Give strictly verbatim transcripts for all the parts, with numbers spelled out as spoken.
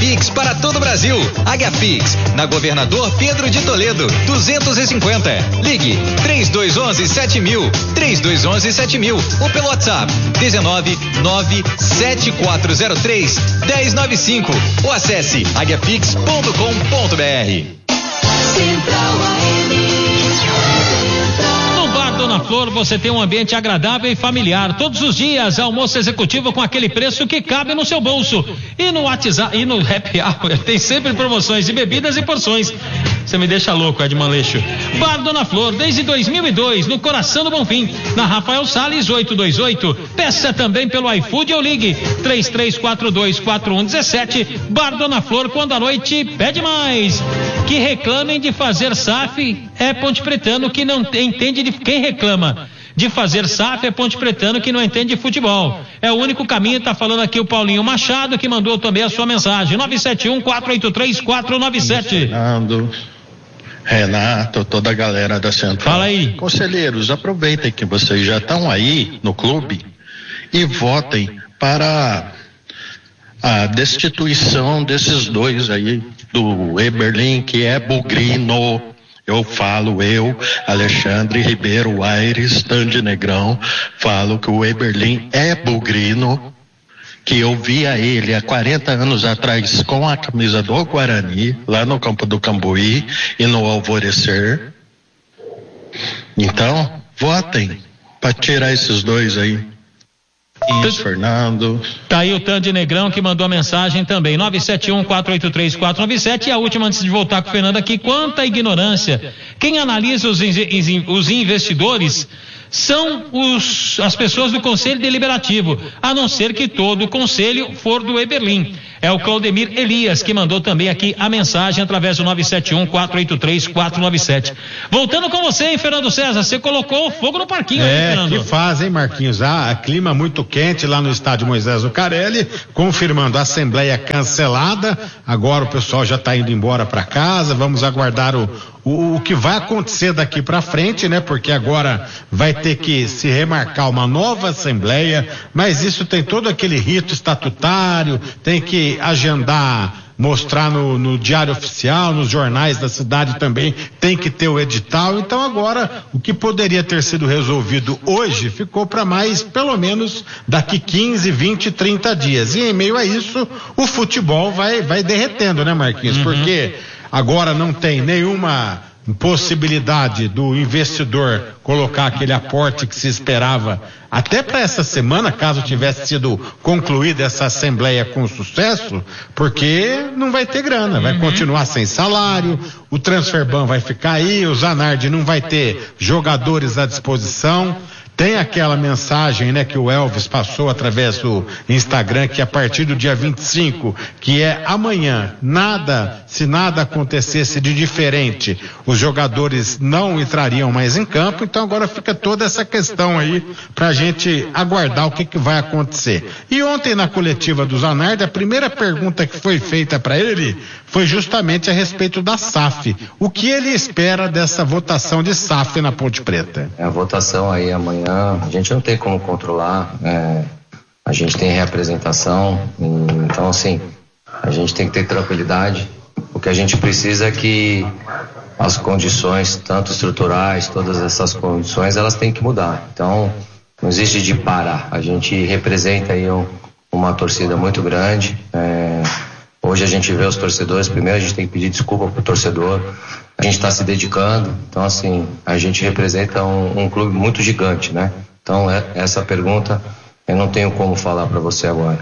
Pix para todo o Brasil. Águia Pix, na Governador Pedro de Toledo, duzentos e cinquenta. Ligue três dois um um sete mil, três dois um um sete mil ou pelo WhatsApp dezenove nove sete quatro zero três dez nove cinco ou acesse águia pix ponto com ponto br. No Bar Dona Flor você tem um ambiente agradável e familiar. Todos os dias, almoço executivo com aquele preço que cabe no seu bolso. E no WhatsApp e no Happy Hour tem sempre promoções de bebidas e porções. Você me deixa louco, Edman Leixo. Bar Dona Flor, desde dois mil e dois, no coração do Bonfim, na Rafael Salles oitocentos e vinte e oito. Peça também pelo iFood ou ligue três três quatro dois quatro um um sete. Bar Dona Flor, quando à noite pede mais. Que reclamem de fazer S A F é Ponte Pretano que não entende de quem reclama. De fazer S A F é Ponte Pretano que não entende de futebol. É o único caminho, tá falando aqui o Paulinho Machado, que mandou também a sua mensagem. nove sete um quatro oito três quatro nove sete. Fernando, Renato, toda a galera da Central. Fala aí. Conselheiros, aproveitem que vocês já estão aí no clube e votem para a destituição desses dois aí, do Eberlin, que é bugrino. Eu falo, eu, Alexandre Ribeiro Aires, Tandy Negrão, falo que o Eberlin é bugrino, que eu via ele há quarenta anos atrás com a camisa do Guarani, lá no campo do Cambuí e no Alvorecer. Então, votem para tirar esses dois aí. Isso, Fernando. Tá aí o Tandy Negrão que mandou a mensagem também, nove sete um quatro oito três quatro nove sete. E a última antes de voltar com o Fernando aqui, quanta ignorância. Quem analisa os, os investidores são os, as pessoas do Conselho Deliberativo, a não ser que todo o Conselho for do Eberlin. É o Claudemir Elias que mandou também aqui a mensagem através do nove sete um quatro oito três quatro nove sete. Voltando com você, hein, Fernando César, você colocou o fogo no parquinho, é, aí, Fernando. Que faz, hein, Marquinhos? Ah, clima muito quente lá no estádio Moisés Zucarelli, confirmando a assembleia cancelada. Agora o pessoal já está indo embora para casa. Vamos aguardar o, o, o que vai acontecer daqui para frente, né? Porque agora vai ter que se remarcar uma nova assembleia, mas isso tem todo aquele rito estatutário, tem que agendar, mostrar no, no diário oficial, nos jornais da cidade também, tem que ter o edital. Então agora o que poderia ter sido resolvido hoje ficou para mais, pelo menos daqui quinze, vinte, trinta dias. E em meio a isso o futebol vai, vai derretendo, né, Marquinhos? Uhum. Porque agora não tem nenhuma possibilidade do investidor colocar aquele aporte que se esperava até para essa semana, caso tivesse sido concluída essa assembleia com sucesso, porque não vai ter grana, vai continuar sem salário, o Transferban vai ficar aí, o Zanardi não vai ter jogadores à disposição. Tem aquela mensagem, né, que o Elvis passou através do Instagram, que a partir do dia vinte e cinco, que é amanhã, nada, se nada acontecesse de diferente, os jogadores não entrariam mais em campo. Então agora fica toda essa questão aí pra gente aguardar o que que vai acontecer. E ontem na coletiva do Zanardi, a primeira pergunta que foi feita para ele foi justamente a respeito da S A F. O que ele espera dessa votação de S A F na Ponte Preta? É a votação aí amanhã. A gente não tem como controlar, é, a gente tem representação, então assim, a gente tem que ter tranquilidade. O que a gente precisa é que as condições, tanto estruturais, todas essas condições, elas têm que mudar. Então, não existe de parar. A gente representa aí um, uma torcida muito grande. É, hoje a gente vê os torcedores, primeiro a gente tem que pedir desculpa pro torcedor. A gente está se dedicando, então assim, a gente representa um, um clube muito gigante, né? Então é, essa pergunta eu não tenho como falar para você agora.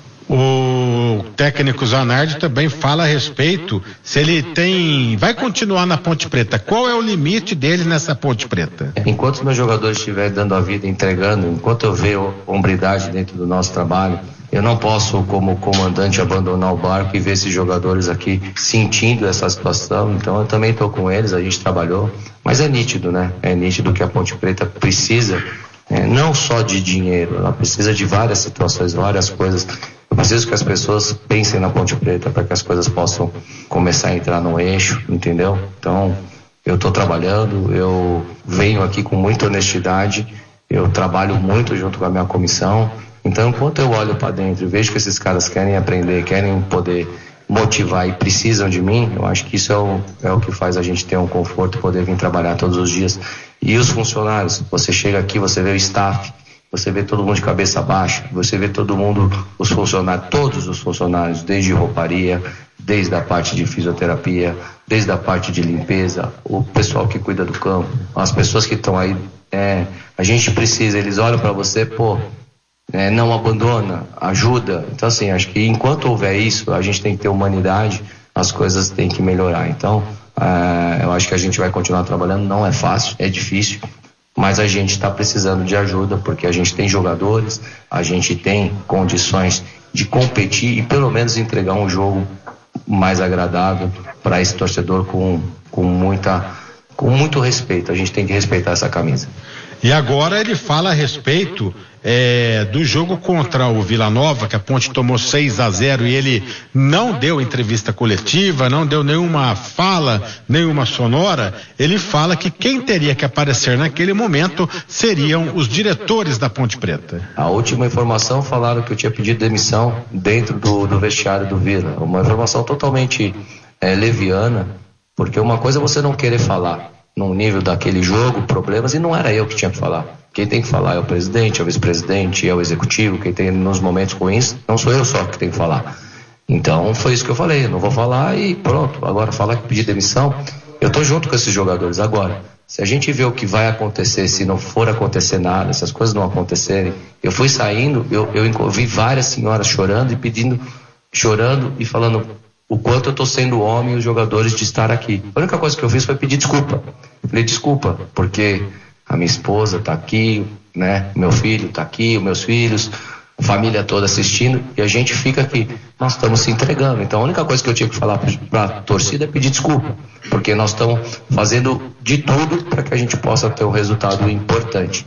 O técnico Zanardi também fala a respeito se ele tem, vai continuar na Ponte Preta, qual é o limite dele nessa Ponte Preta? Enquanto os meus jogadores estiverem dando a vida, entregando, enquanto eu vejo hombridade dentro do nosso trabalho, eu não posso, como comandante, abandonar o barco e ver esses jogadores aqui sentindo essa situação. Então eu também estou com eles, a gente trabalhou, mas é nítido, né? É nítido que a Ponte Preta precisa, é, não só de dinheiro, ela precisa de várias situações, várias coisas. Eu preciso que as pessoas pensem na Ponte Preta para que as coisas possam começar a entrar no eixo, entendeu? Então eu estou trabalhando, eu venho aqui com muita honestidade, eu trabalho muito junto com a minha comissão. Então, enquanto eu olho para dentro e vejo que esses caras querem aprender, querem poder motivar e precisam de mim, eu acho que isso é o, é o que faz a gente ter um conforto, poder vir trabalhar todos os dias. E os funcionários, você chega aqui, você vê o staff, você vê todo mundo de cabeça baixa, você vê todo mundo, os funcionários, todos os funcionários, desde rouparia, desde a parte de fisioterapia, desde a parte de limpeza, o pessoal que cuida do campo, as pessoas que estão aí, é, a gente precisa, eles olham para você, pô, é, não abandona, ajuda. Então assim, acho que enquanto houver isso, a gente tem que ter humanidade, as coisas têm que melhorar. Então, é, eu acho que a gente vai continuar trabalhando, não é fácil, é difícil, mas a gente está precisando de ajuda, porque a gente tem jogadores, a gente tem condições de competir e pelo menos entregar um jogo mais agradável para esse torcedor com, com, muita, com muito respeito. A gente tem que respeitar essa camisa. E agora ele fala a respeito é, do jogo contra o Vila Nova, que a Ponte tomou seis a zero e ele não deu entrevista coletiva, não deu nenhuma fala, nenhuma sonora. Ele fala que quem teria que aparecer naquele momento seriam os diretores da Ponte Preta. A última informação, falaram que eu tinha pedido demissão dentro do, do vestiário do Vila. Uma informação totalmente é, leviana, porque uma coisa é você não querer falar num nível daquele jogo, problemas, e não era eu que tinha que falar. Quem tem que falar é o presidente, é o vice-presidente, é o executivo, quem tem nos momentos ruins, não sou eu só que tenho que falar. Então foi isso que eu falei, eu não vou falar e pronto. Agora falar que pedir demissão, eu tô junto com esses jogadores. Agora, se a gente vê o que vai acontecer, se não for acontecer nada, se as coisas não acontecerem, eu fui saindo, eu, eu vi várias senhoras chorando e pedindo, chorando e falando o quanto eu estou sendo homem e os jogadores de estar aqui. A única coisa que eu fiz foi pedir desculpa. Eu falei desculpa, porque a minha esposa está aqui, né? Meu filho está aqui, os meus filhos, a família toda assistindo, e a gente fica aqui. Nós estamos se entregando. Então a única coisa que eu tinha que falar para a torcida é pedir desculpa, porque nós estamos fazendo de tudo para que a gente possa ter um resultado importante.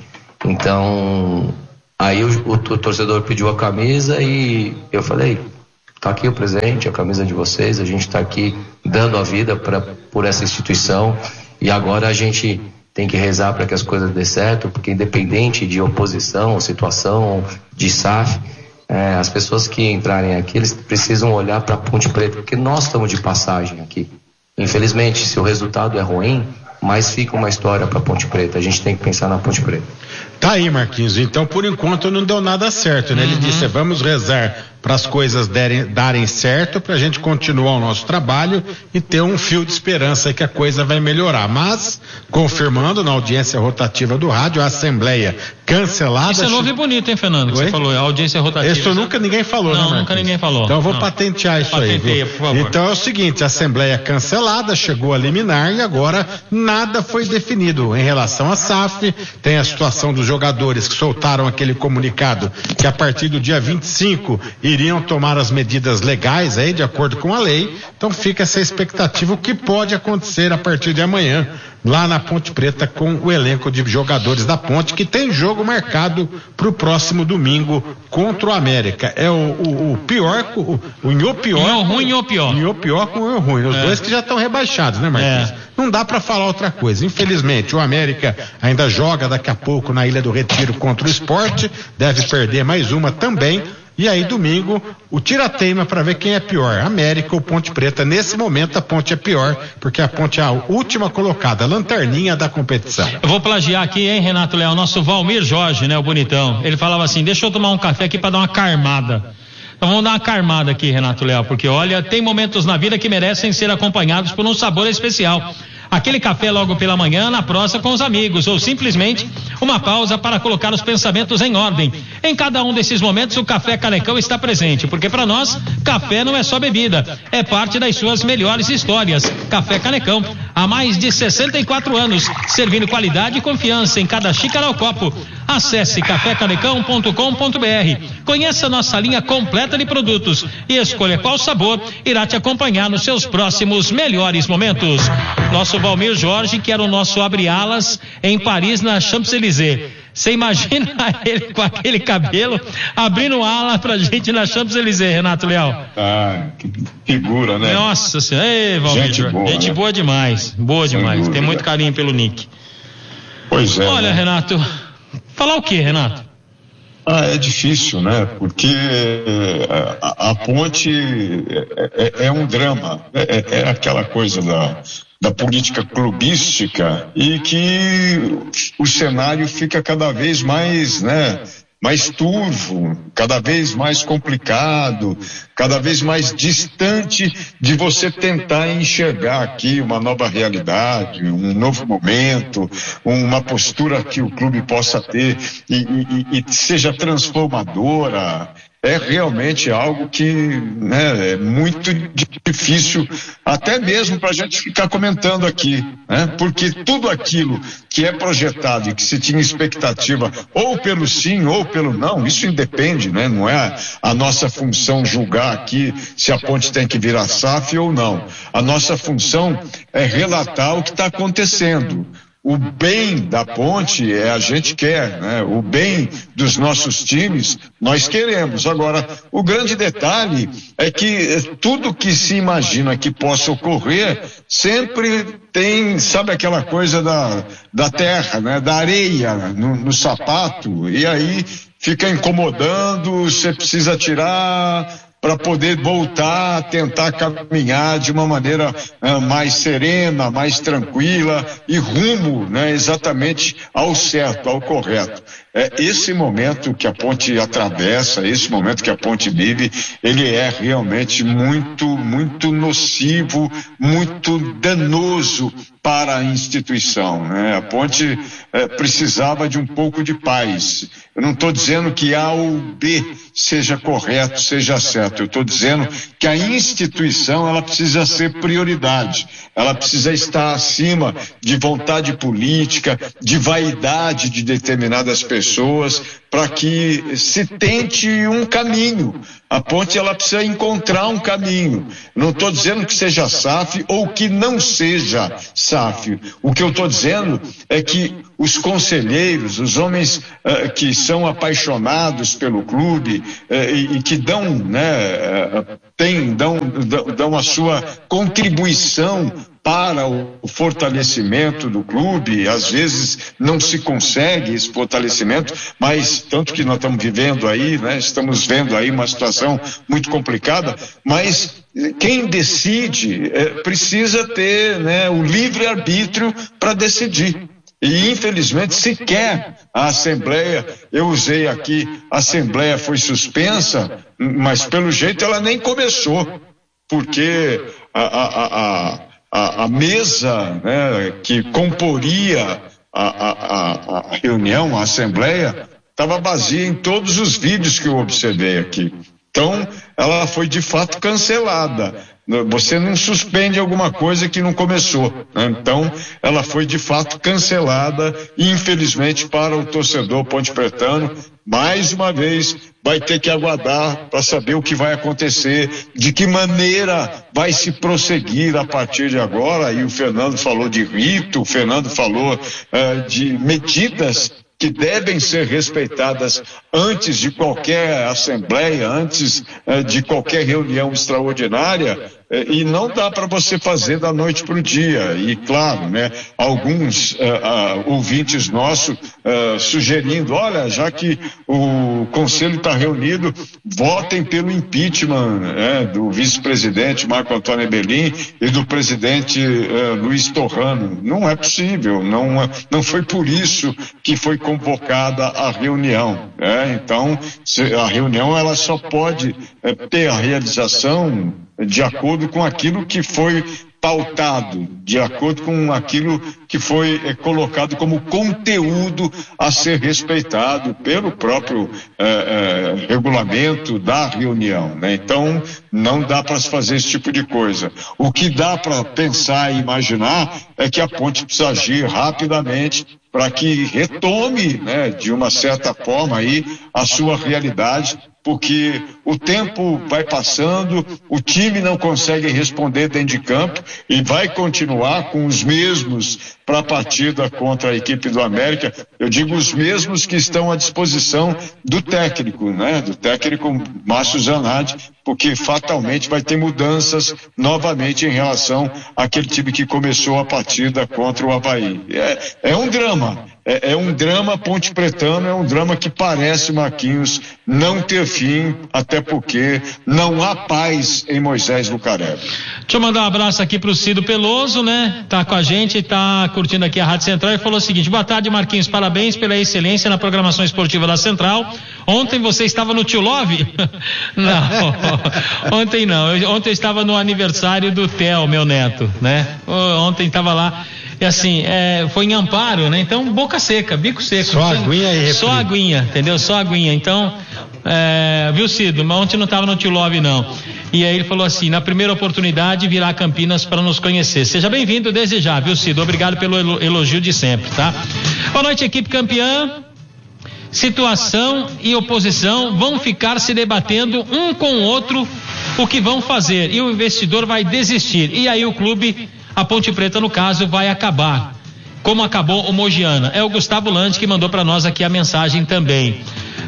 Então, aí o, o, o torcedor pediu a camisa e eu falei, está aqui o presente, a camisa de vocês, a gente está aqui dando a vida pra, por essa instituição e agora a gente tem que rezar para que as coisas dê certo, porque independente de oposição, situação, de S A F, é, as pessoas que entrarem aqui, eles precisam olhar para a Ponte Preta, porque nós estamos de passagem aqui. Infelizmente, se o resultado é ruim, mas fica uma história para a Ponte Preta, a gente tem que pensar na Ponte Preta. Tá aí, Marquinhos, então por enquanto não deu nada certo, né? Ele uhum. disse, vamos rezar para as coisas derem, darem certo, para a gente continuar o nosso trabalho e ter um fio de esperança que a coisa vai melhorar. Mas, confirmando na audiência rotativa do rádio, a assembleia cancelada. Isso é novo e bonito, hein, Fernando? Que você falou, a audiência rotativa. Isso nunca ninguém falou, não, né, Marquinhos? Nunca ninguém falou. Então eu vou não. patentear isso Patenteia, aí. por favor. Então é o seguinte, a assembleia cancelada, chegou a liminar e agora nada foi definido em relação à S A F. Tem a situação dos jogadores que soltaram aquele comunicado que a partir do dia vinte e cinco iriam tomar as medidas legais aí, de acordo com a lei. Então fica essa expectativa, o que pode acontecer a partir de amanhã lá na Ponte Preta com o elenco de jogadores da Ponte, que tem jogo marcado para o próximo domingo contra o América. É o, o, o pior, o, o Inho pior. Inho ruim, Inho pior. Inho pior com o Inho ruim. Os é. dois que já estão rebaixados, né, Marquinhos? É. Não dá para falar outra coisa. Infelizmente, o América ainda joga daqui a pouco na Ilha do Retiro contra o Sport, deve perder mais uma também. E aí, domingo, o tira-teima para ver quem é pior, América ou Ponte Preta. Nesse momento, a Ponte é pior, porque a Ponte é a última colocada, a lanterninha da competição. Eu vou plagiar aqui, hein, Renato Leal, nosso Valmir Jorge, né, o bonitão. Ele falava assim, deixa eu tomar um café aqui para dar uma carmada. Então vamos dar uma carmada aqui, Renato Leal, porque olha, tem momentos na vida que merecem ser acompanhados por um sabor especial. Aquele café logo pela manhã na prosa com os amigos, ou simplesmente uma pausa para colocar os pensamentos em ordem. Em cada um desses momentos o Café Canecão está presente, porque para nós, café não é só bebida, é parte das suas melhores histórias. Café Canecão, há mais de sessenta e quatro anos, servindo qualidade e confiança em cada xícara ou copo. Acesse café canecão ponto com ponto br, conheça nossa linha completa de produtos e escolha qual sabor irá te acompanhar nos seus próximos melhores momentos. Nosso Valmir Jorge, que era o nosso abre-alas em Paris, na Champs-Élysées. Você imagina ele com aquele cabelo abrindo ala pra gente na Champs-Élysées, Renato Leal? Ah, que figura, né? Nossa senhora, ei, Valmir, gente boa, gente né? boa demais, boa Sem demais, dúvida. Tem muito carinho pelo Nick. Pois é. Olha, né? Renato, falar o que, Renato? Ah, é difícil, né? Porque a, a ponte é, é, é um drama, é, é aquela coisa da, da política clubística e que o cenário fica cada vez mais, né? mais turvo, cada vez mais complicado, cada vez mais distante de você tentar enxergar aqui uma nova realidade, um novo momento, uma postura que o clube possa ter e, e, e seja transformadora. É realmente algo que, né, é muito difícil, até mesmo para a gente ficar comentando aqui, né? Porque tudo aquilo que é projetado e que se tinha expectativa, ou pelo sim ou pelo não, isso independe, né? Não é a nossa função julgar aqui se a ponte tem que virar S A F ou não. A nossa função é relatar o que está acontecendo. O bem da ponte é a gente quer, né? O bem dos nossos times nós queremos. Agora, o grande detalhe é que tudo que se imagina que possa ocorrer sempre tem, sabe aquela coisa da, da terra, né? Da areia no, no sapato, e aí fica incomodando, você precisa tirar para poder voltar a tentar caminhar de uma maneira uh, mais serena, mais tranquila e rumo, né, exatamente ao certo, ao correto. É esse momento que a ponte atravessa, esse momento que a ponte vive, ele é realmente muito, muito nocivo, muito danoso para a instituição, né? A ponte eh, precisava de um pouco de paz. Eu não estou dizendo que A ou B seja correto, seja certo. Eu estou dizendo que a instituição ela precisa ser prioridade. Ela precisa estar acima de vontade política, de vaidade de determinadas pessoas, para que se tente um caminho. A ponte ela precisa encontrar um caminho. Não estou dizendo que seja S A F ou que não seja S A F. O que eu estou dizendo é que os conselheiros, os homens uh, que são apaixonados pelo clube uh, e, e que dão, né, uh, tem, dão, dão a sua contribuição para o fortalecimento do clube, às vezes não se consegue esse fortalecimento, mas tanto que nós estamos vivendo aí, né, estamos vendo aí uma situação muito complicada, mas quem decide é, precisa ter, né, o livre-arbítrio para decidir. E infelizmente sequer a Assembleia, eu usei aqui, a Assembleia foi suspensa, mas pelo jeito ela nem começou, porque a, a, a A, a mesa, né, que comporia a, a, a, a reunião, a assembleia, estava vazia em todos os vídeos que eu observei aqui. Então, ela foi de fato cancelada. Você não suspende alguma coisa que não começou, né? Então, ela foi de fato cancelada e, infelizmente, para o torcedor ponte-pretano, mais uma vez, vai ter que aguardar para saber o que vai acontecer, de que maneira vai se prosseguir a partir de agora. E o Fernando falou de rito, o Fernando falou uh, de medidas que devem ser respeitadas antes de qualquer assembleia, antes uh, de qualquer reunião extraordinária, uh, e não dá para você fazer da noite para o dia. E claro, né, alguns uh, uh, ouvintes nossos uh, sugerindo, olha, já que o conselho está reunido, votem pelo impeachment, né, do vice-presidente Marco Antônio Eberlin e do presidente uh, Luiz Torrano. Não é possível, não, não foi por isso que foi convocada a reunião, né? Então, a reunião ela só pode é, ter a realização de acordo com aquilo que foi pautado, de acordo com aquilo que foi é, colocado como conteúdo a ser respeitado pelo próprio é, é, regulamento da reunião, né? Então, não dá para se fazer esse tipo de coisa. O que dá para pensar e imaginar é que a ponte precisa agir rapidamente para que retome, né, de uma certa forma aí a sua realidade, porque o tempo vai passando, o time não consegue responder dentro de campo e vai continuar com os mesmos para a partida contra a equipe do América. Eu digo os mesmos que estão à disposição do técnico, né? Do técnico Márcio Zanardi, porque fatalmente vai ter mudanças novamente em relação àquele time que começou a partida contra o Avaí. É, é um drama, é, é um drama Ponte Pretano, é um drama que parece, Marquinhos, não ter fim, até porque não há paz em Moisés Lucarelli. Deixa eu mandar um abraço aqui pro Cido Peloso, né? Tá com a gente, tá curtindo aqui a Rádio Central e falou o seguinte: boa tarde, Marquinhos, parabéns pela excelência na programação esportiva da Central. Ontem você estava no Tio Love? Não, ontem não, eu, ontem eu estava no aniversário do Theo, meu neto, né? Ontem estava lá. E assim, é, foi em Amparo, né? Então, boca seca, bico seco. Só aguinha e refri. Só aguinha, entendeu? Só aguinha. Então, é, viu, Cido? Mas ontem não estava no Tio Love, não. E aí ele falou assim: na primeira oportunidade virá a Campinas para nos conhecer. Seja bem-vindo desde já, viu, Cido? Obrigado pelo elogio de sempre, tá? Boa noite, equipe campeã. Situação e oposição vão ficar se debatendo um com o outro o que vão fazer e o investidor vai desistir. E aí o clube, a Ponte Preta no caso, vai acabar. Como acabou o Mogiana. É o Gustavo Lante que mandou para nós aqui a mensagem também.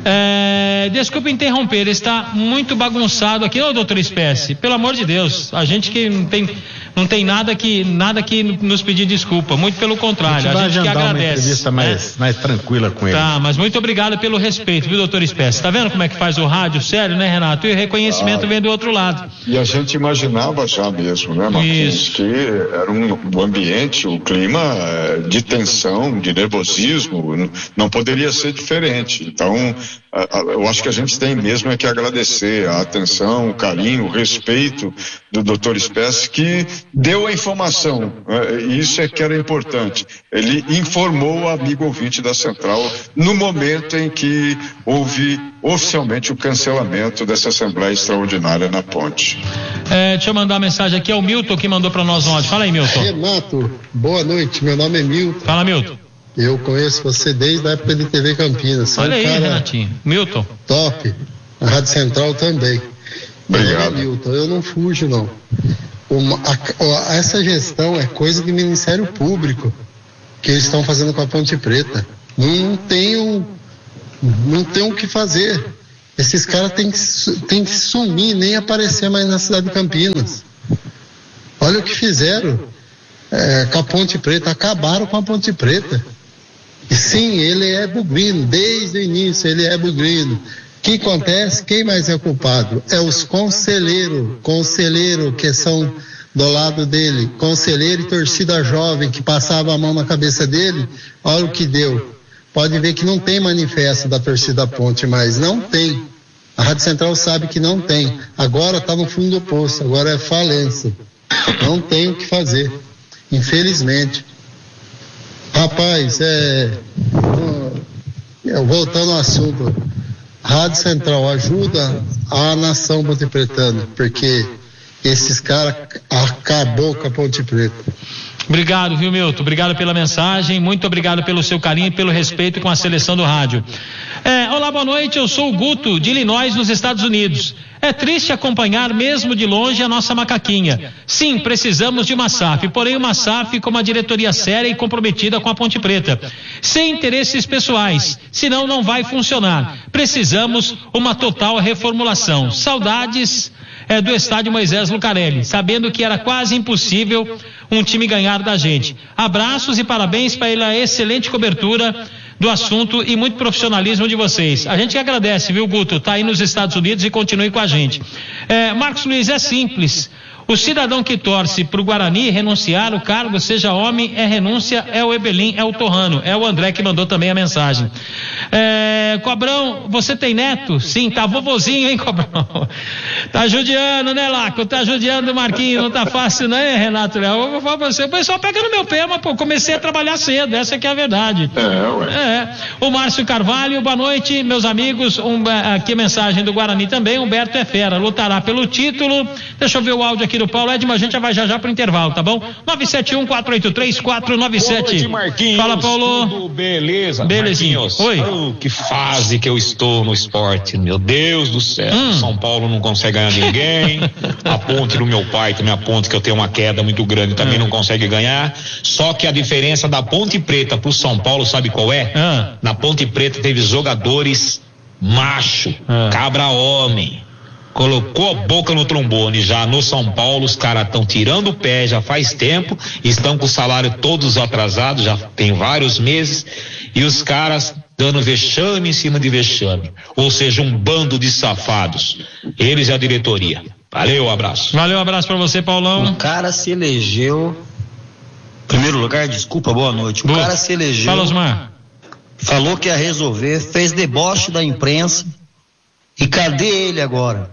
É, desculpa interromper, está muito bagunçado aqui, ô doutor Espécie, pelo amor de Deus, a gente que não tem, não tem nada que nada que nos pedir desculpa, muito pelo contrário, a gente que agradece. Uma entrevista mais, né? mais tranquila com ele. Tá, mas muito obrigado pelo respeito, viu, doutor Espécie? Tá vendo como é que faz o rádio? Sério, né, Renato? E o reconhecimento ah, vem do outro lado. E a gente imaginava já mesmo, né, Marquinhos? Isso. Que era um, um ambiente, o um clima de tensão, de nervosismo, não poderia ser diferente. Então, eu acho que a gente tem mesmo é que agradecer a atenção, o carinho, o respeito do doutor Espécie, que deu a informação, isso é que era importante. Ele informou o amigo ouvinte da Central no momento em que houve oficialmente o cancelamento dessa Assembleia Extraordinária na Ponte. É, deixa eu mandar uma mensagem aqui, é o Milton que mandou para nós um áudio. Fala aí, Milton. Renato, boa noite, meu nome é Milton. Fala, Milton. Eu conheço você desde a época de T V Campinas. Olha aí, Renatinho. Milton. Top. A Rádio Central também. Obrigado. É, Milton, eu não fujo, não. Uma, a, a, essa gestão é coisa de Ministério Público que eles estão fazendo com a Ponte Preta. Não tem o, não tem o que fazer. Esses caras têm que, têm que sumir, nem aparecer mais na cidade de Campinas. Olha o que fizeram é, com a Ponte Preta. Acabaram com a Ponte Preta. E sim, ele é bugrino, desde o início ele é bugrino. O que acontece? Quem mais é culpado? É os conselheiros, conselheiro que são do lado dele, conselheiro e torcida jovem que passava a mão na cabeça dele. Olha o que deu. Pode ver que não tem manifesto da torcida Ponte, mas não tem. A Rádio Central sabe que não tem. Agora está no fundo do poço, agora é falência. Não tem o que fazer, infelizmente. Rapaz, é, é, voltando ao assunto, Rádio Central ajuda a nação pontepretana, porque esses caras acabou com a Ponte Preta. Obrigado, viu, Milton? Obrigado pela mensagem, muito obrigado pelo seu carinho e pelo respeito com a seleção do rádio. É, olá, boa noite, eu sou o Guto, de Illinois, nos Estados Unidos. É triste acompanhar, mesmo de longe, a nossa macaquinha. Sim, precisamos de uma S A F, porém uma S A F com uma diretoria séria e comprometida com a Ponte Preta. Sem interesses pessoais, senão não vai funcionar. Precisamos uma total reformulação. Saudades é, do estádio Moisés Lucarelli, sabendo que era quase impossível um time ganhar da gente. Abraços e parabéns pela excelente cobertura do assunto e muito profissionalismo de vocês. A gente que agradece, viu, Guto? Tá aí nos Estados Unidos e continue com a gente. É, Marcos Luiz, é simples. O cidadão que torce pro Guarani renunciar o cargo, seja homem, é renúncia, é o Ebelim, é o Torrano. É o André que mandou também a mensagem. É, Cobrão, você tem neto? Sim, tá vovozinho, hein, Cobrão? Tá judiando, né, Laco? Tá judiando o Marquinhos, não tá fácil, né, Renato Léo? Eu vou falar pra você, o pessoal pega no meu pé, mas, pô, comecei a trabalhar cedo, essa que é a verdade. É, ué. É. O Márcio Carvalho, boa noite, meus amigos, um, aqui a mensagem do Guarani também, Humberto é fera, lutará pelo título. Deixa eu ver o áudio aqui do Paulo Edmo, a gente já vai já já pro intervalo, tá bom? nove sete um, quatro oito três, quatro nove sete. Fala, Paulo. Tudo beleza? Belezinho. Marquinhos. Oi. Oh, que fase que eu estou no esporte, meu Deus do céu. Hum. São Paulo não consegue ganhar ninguém. A ponte do meu pai também, a ponte que eu tenho uma queda muito grande, também hum. não consegue ganhar. Só que a diferença da Ponte Preta pro São Paulo, sabe qual é? Hum. Na Ponte Preta teve jogadores macho, hum. cabra homem. Colocou a boca no trombone. Já no São Paulo os caras estão tirando o pé já faz tempo, estão com o salário todos atrasados, já tem vários meses, e os caras dando vexame em cima de vexame, ou seja, um bando de safados, eles e a diretoria. Valeu, abraço. Valeu, abraço pra você, Paulão. O cara se elegeu, primeiro lugar, desculpa, boa noite, o boa. cara se elegeu, Fala, Osmar. Falou que ia resolver, fez deboche da imprensa, e cadê ele agora?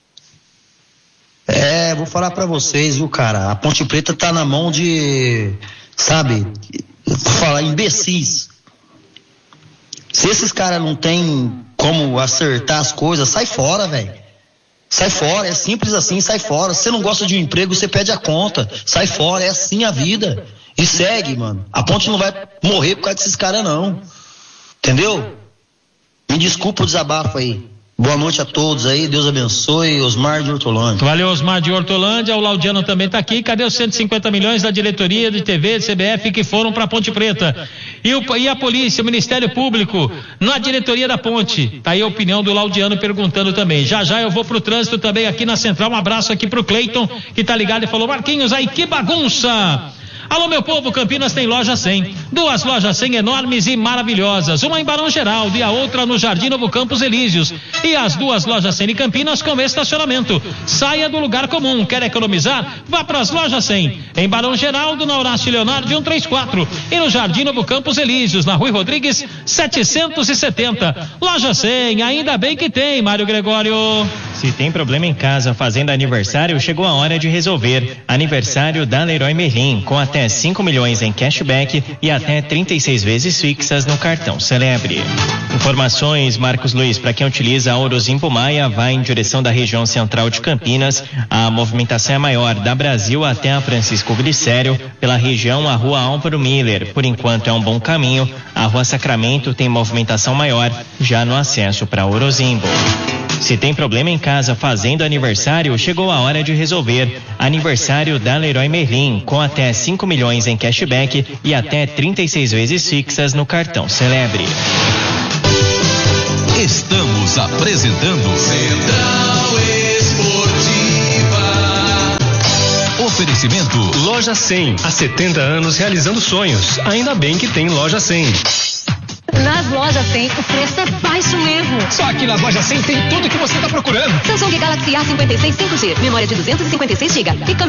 É, vou falar pra vocês, viu, cara, a Ponte Preta tá na mão de, sabe, vou falar, imbecis. Se esses caras não tem como acertar as coisas, sai fora, velho. Sai fora, é simples assim, sai fora. Se você não gosta de um emprego, você pede a conta. Sai fora, é assim a vida. E segue, mano. A Ponte não vai morrer por causa desses caras, não. Entendeu? Me desculpa o desabafo aí. Boa noite a todos aí, Deus abençoe. Osmar de Hortolândia. Valeu, Osmar de Hortolândia. O Laudiano também tá aqui. Cadê os cento e cinquenta milhões da diretoria de T V, C B F que foram pra Ponte Preta? E, o, e a polícia, o Ministério Público na diretoria da Ponte? Tá aí a opinião do Laudiano perguntando também. Já já eu vou pro trânsito também aqui na Central. Um abraço aqui pro Cleiton, que tá ligado e falou: Marquinhos, aí que bagunça! Alô, meu povo, Campinas tem loja cem. Duas lojas cem enormes e maravilhosas. Uma em Barão Geraldo e a outra no Jardim Novo Campos Elíseos. E as duas lojas cem em Campinas com estacionamento. Saia do lugar comum. Quer economizar? Vá para as lojas cem. Em Barão Geraldo, na Horácio Leonardo cento e trinta e quatro. E no Jardim Novo Campos Elíseos, na Rui Rodrigues setecentos e setenta. Loja cem, ainda bem que tem, Mário Gregório. Se tem problema em casa fazendo aniversário, chegou a hora de resolver. Aniversário da Leroy Merlin, com até cinco milhões em cashback e até trinta e seis vezes fixas no cartão Celebre. Informações, Marcos Luiz, para quem utiliza a Orozimpo Maia, vai em direção da região central de Campinas. A movimentação é maior da Brasil até a Francisco Glicério, pela região a Rua Álvaro Miller. Por enquanto é um bom caminho. A Rua Sacramento tem movimentação maior, já no acesso para Orozimbo. Se tem problema em casa fazendo aniversário, chegou a hora de resolver. Aniversário da Leroy Merlin, com até cinco milhões em cashback e até trinta e seis vezes fixas no cartão Celebre. Estamos apresentando Central Esportiva. Oferecimento Loja cem, há setenta anos realizando sonhos. Ainda bem que tem Loja cem. Nas lojas cem, o preço é baixo mesmo. Só aqui nas lojas cem tem tudo que você está procurando. Samsung Galaxy A cinquenta e seis cinco G, memória de duzentos e cinquenta e seis gigabytes.